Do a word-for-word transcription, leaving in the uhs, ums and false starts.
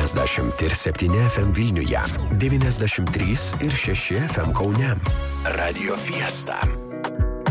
aštuoniasdešimt ir septyni F M Vilniuje, devyniasdešimt trys ir šeši F M Kaune. Radio Fiesta.